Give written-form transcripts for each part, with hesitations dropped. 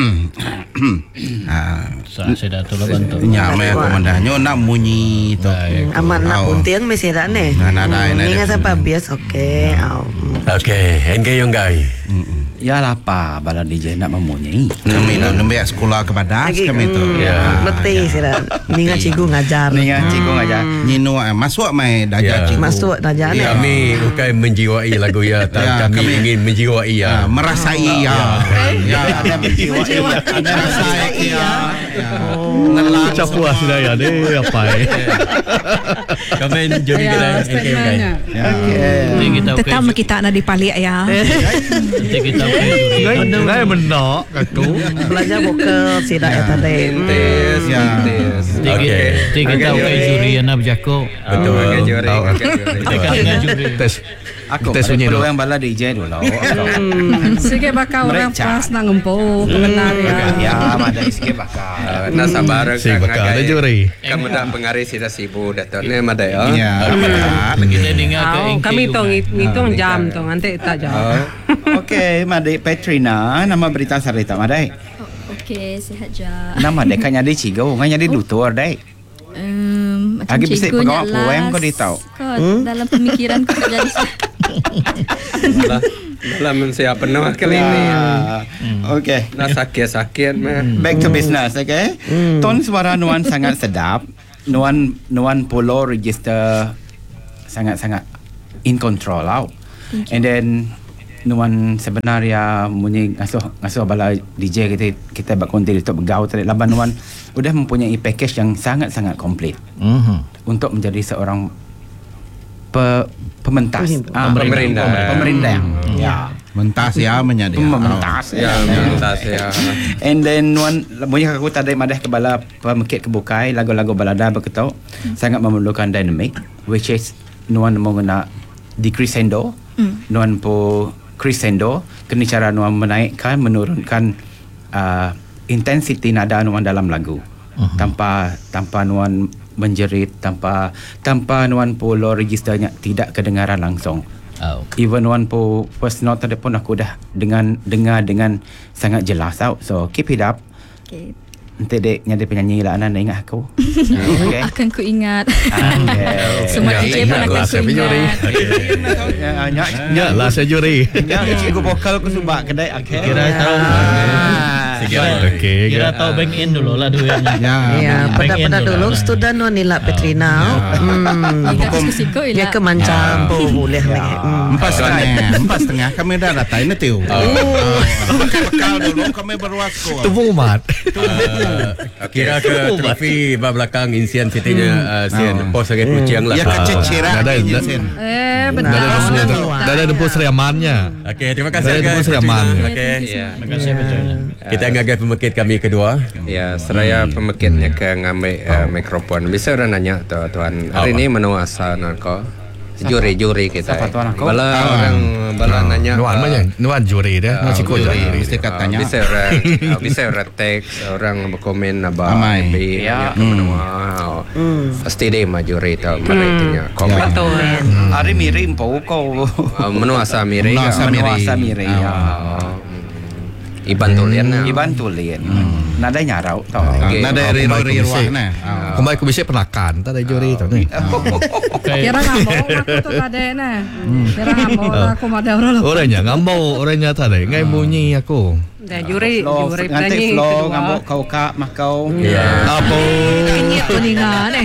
Saya dah tolong bantu. Nya mai komandannya nak munyi tu. Aman nak puntiang mesti dah ni. Ningan sampai bias okey. Okey, engkau yang gai. Ya lapar bala DJ nak memunyi. Kami dah nembe sekolah kepada kami tu. Betul sih dah. Ningan cikgu ngajar. Nyino masuk mai dajar cikgu. Masuk dajar ni. Kami bukan menjiwai lagu ya, kami ingin menjiwai ya. Merasai ya. Ya, ada menjiwai. Ada rasai ya. Ngelak Macam puas dah ya deh apa Kami jadi kita engkau gai. kita Tetap kita nak dipalik ya. Nanti kita Ngai menak aku. Belajar vokal sih dah ya tadi. Nanti kita juri anak berjaku. Betul. Juri. Aku Kita sunyi perlu dulu. yang bala DJ dulu. Sikit bakal orang Mereka. pas nak ngempuk benar ya. Ya, ada sikit bakal. Na sabar Si bakal ada juri. kamu dah pengaruh sida sibu datuk ni mada ya. Ya. Kita dengar ke Kami hitung jam tu nanti tak jam. Okey, Madai Petrina, nama berita sarita Madai. Okey, sihat je. Nama dek kan nyadi cigo, kan nyadi lutur dek. Macam Lagi bisik cikgu pegawai nak poem last. kau ditau. Kau dalam pemikiran kau tak jadi. Dalam siapa nama kali ini. Okey. Na sakit mah. Back to business, okay? Ton suara Nuan sangat sedap. Nuan polo register sangat-sangat in control out. And then Nuan sebenarnya munyi ngasuh bala DJ kita berkonti untuk bergaul tadi laban Nuan sudah mempunyai package yang sangat-sangat komplit untuk menjadi seorang pementas pemerintah. Ya. Mentas ya menjadi. Pementas. Ya, mentas ya. And then Nuan bunyi aku tadi madah ke bala pemekit kebukai lagu-lagu balada berketuk sangat memerlukan dynamic which is Nuan mengena di crescendo. Nuan po crescendo kena cara Nuan menaikkan menurunkan intensity nada Nuan dalam lagu. Tanpa Nuan menjerit, tanpa Nuan po low registernya tidak kedengaran langsung. Even Nuan po first note tadi pun aku dah dengar dengan sangat jelas tau. So keep it up. Okey. Nanti dek nyadi penyanyi lah Anan ingat aku. Okay. Akan ku ingat. Okay. Semua DJ pun akan ku ingat. Ya, lah saya juri. cikgu vokal aku subak kedai. Okay. Kira tahu. Okey. Kira tahu bank in dulu lah duitnya. Ya, pada dulu student Nuan nila Petrina. Sikut Dia kemancam boleh lagi. 4.5 kami dah datang ini tu. Bekal dulu kami berwas sekolah. Tepung umat. Kira ke trofi belakang insiden fitinya sian pos lagi kucing lah. Ya kececiran Dah ada Benar. dah ada dempus riamannya. Okey, terima kasih Dah ada guys. dempus riaman. Okey. Terima kasih betul. Kita ngagai pemekit kami kedua. Ya, seraya pemekitnya ke ngambil mikrofon. Bisa orang nanya tuan. Hari ini menuasa kau. Juri kita. Siapa tuan aku? Bala nanya. Nuan juri dia. Nuan cikgu juri. Mesti katanya. Bisa orang teks, orang berkomen apa. Amai. Ya. Pasti dia majuri tau mereka komen. Hari mirim po kau. Menuasa miri. Menuasa miri. Iban tulian. Iban tulian. Nada nyarau tau. Nada riri ruah na. Kembali aku bisa penakan. Tak ada juri tu ni. Kira ngambau aku tu tadi nah. Kira ngambau aku ada orang lu. Orangnya ngambau, orangnya tak ada. Ngai bunyi aku. Dah juri Nanti penyanyi flow kedua. ngambok kau kak mah kau. Apa? Ini aku dengar ni.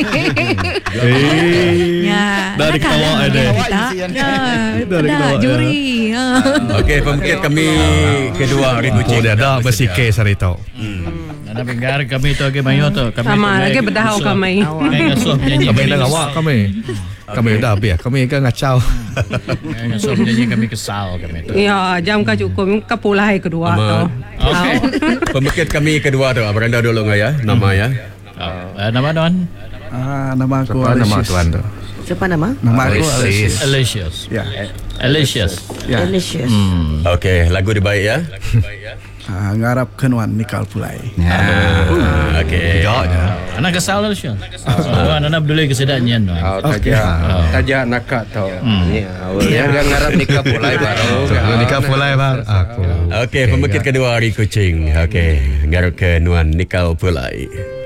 Ya. Dari ketawa ada. Dah juri. Okey, pemekit kami kedua hari kucing. Dia dah mesti kes hari tau. Ada bengar kami tu lagi mayo tu. Kami Sama lagi berdahau kami. Kami ngasuh penyanyi. Kami dah ngawak kami. Kami dah habis. Kami kan ngacau. Ngasuh penyanyi kami kesal kami tu. Ya, jam ka cukup kapulai kedua tu. Okey. Pemekit kami kedua tu. Abang anda dulu nggak ya? Nama ya? Nama tuan? Nama aku Nama tuan tu. Siapa nama? Nama aku Alicious. Ya. Alicious. Delicious. Okey, lagu dia baik ya. Ngarap kenuan nikal pulai. Okey. Anak kesal lah Syul. Anak boleh kesedaannya. Tajak nakak tau. Dia ngarap nikah pulai baru. Nikah pulai bar aku. Okey, pemikir kedua hari kucing. Okey, ngarap ke nuan nikah pulai.